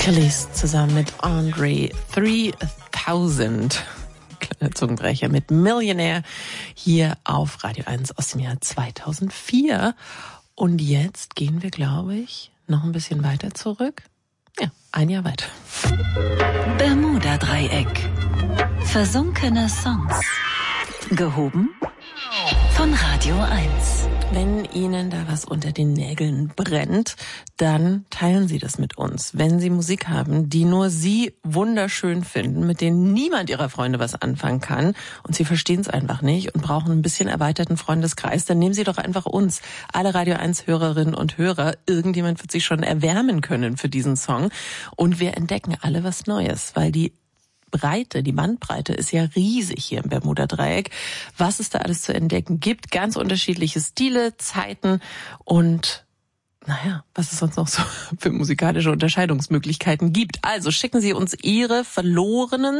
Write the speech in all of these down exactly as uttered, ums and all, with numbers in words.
Kelis zusammen mit Andre dreitausend. Kleiner Zungenbrecher mit Millionaire hier auf Radio eins aus dem Jahr zweitausendvier. Und jetzt gehen wir, glaube ich, noch ein bisschen weiter zurück. Ja, ein Jahr weiter. Bermuda-Dreieck. Versunkene Songs. Gehoben von Radio eins. Wenn Ihnen da was unter den Nägeln brennt, dann teilen Sie das mit uns. Wenn Sie Musik haben, die nur Sie wunderschön finden, mit denen niemand Ihrer Freunde was anfangen kann und Sie verstehen es einfach nicht und brauchen ein bisschen erweiterten Freundeskreis, dann nehmen Sie doch einfach uns, alle Radio eins Hörerinnen und Hörer. Irgendjemand wird sich schon erwärmen können für diesen Song und wir entdecken alle was Neues, weil die Breite, die Bandbreite ist ja riesig hier im Bermuda-Dreieck. Was es da alles zu entdecken gibt, ganz unterschiedliche Stile, Zeiten und naja, was es sonst noch so für musikalische Unterscheidungsmöglichkeiten gibt. Also schicken Sie uns Ihre verlorenen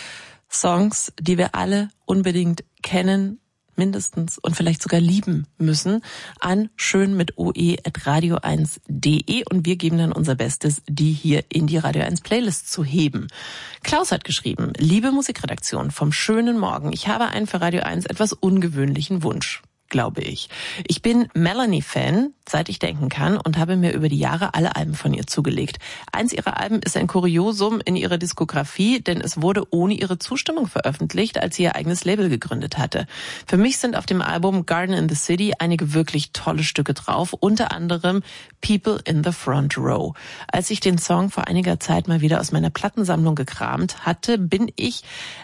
Songs, die wir alle unbedingt kennen, mindestens und vielleicht sogar lieben müssen, an schön mit oe at radio eins punkt de und wir geben dann unser Bestes, die hier in die Radio eins Playlist zu heben. Klaus hat geschrieben: Liebe Musikredaktion vom schönen Morgen, ich habe einen für Radio eins etwas ungewöhnlichen Wunsch. Glaube ich. Ich bin Melanie-Fan, seit ich denken kann, und habe mir über die Jahre alle Alben von ihr zugelegt. Eins ihrer Alben ist ein Kuriosum in ihrer Diskografie, denn es wurde ohne ihre Zustimmung veröffentlicht, als sie ihr eigenes Label gegründet hatte. Für mich sind auf dem Album Garden in the City einige wirklich tolle Stücke drauf, unter anderem People in the Front Row. Als ich den Song vor einiger Zeit mal wieder aus meiner Plattensammlung gekramt hatte, bin ich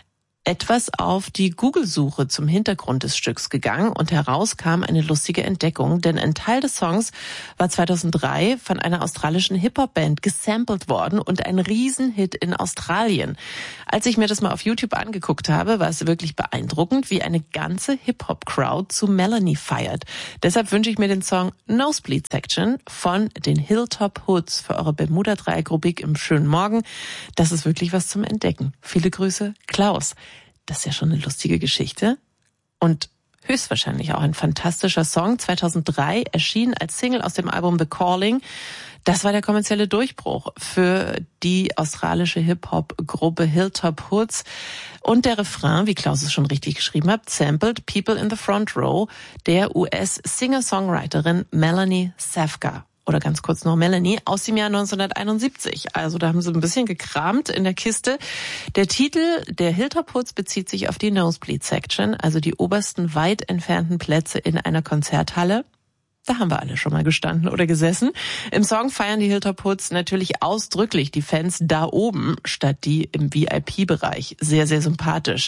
etwas auf die Google-Suche zum Hintergrund des Stücks gegangen und heraus kam eine lustige Entdeckung, denn ein Teil des Songs war zweitausenddrei von einer australischen Hip-Hop-Band gesampelt worden und ein Riesenhit in Australien. Als ich mir das mal auf YouTube angeguckt habe, war es wirklich beeindruckend, wie eine ganze Hip-Hop-Crowd zu Melanie feiert. Deshalb wünsche ich mir den Song Nosebleed Section von den Hilltop Hoods für eure Bermuda-Dreieck-Rubrik im schönen Morgen. Das ist wirklich was zum Entdecken. Viele Grüße, Klaus. Das ist ja schon eine lustige Geschichte und höchstwahrscheinlich auch ein fantastischer Song. zweitausenddrei erschien als Single aus dem Album The Calling. Das war der kommerzielle Durchbruch für die australische Hip-Hop-Gruppe Hilltop Hoods. Und der Refrain, wie Klaus es schon richtig geschrieben hat, sampled People in the Front Row der U S-Singer-Songwriterin Melanie Safka. Oder ganz kurz noch Melanie, aus dem Jahr neunzehnhunderteinundsiebzig. Also da haben sie ein bisschen gekramt in der Kiste. Der Titel der Hilltop Hoods bezieht sich auf die Nosebleed Section, also die obersten weit entfernten Plätze in einer Konzerthalle. Da haben wir alle schon mal gestanden oder gesessen. Im Song feiern die Hilltop Hoods natürlich ausdrücklich die Fans da oben statt die im V I P-Bereich. Sehr, sehr sympathisch.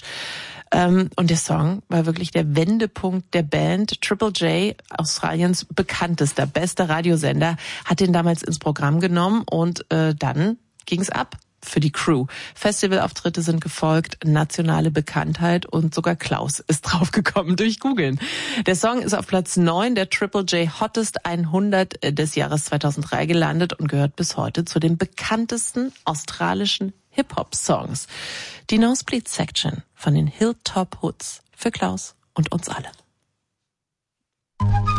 Und der Song war wirklich der Wendepunkt der Band. Triple J, Australiens bekanntester, bester Radiosender, hat den damals ins Programm genommen und äh, dann ging's ab für die Crew. Festivalauftritte sind gefolgt, nationale Bekanntheit und sogar Klaus ist draufgekommen durch Googlen. Der Song ist auf Platz neun der Triple J Hottest hundert des Jahres zweitausenddrei gelandet und gehört bis heute zu den bekanntesten australischen Hip-Hop-Songs. Die Nosebleed Section von den Hilltop Hoods für Klaus und uns alle.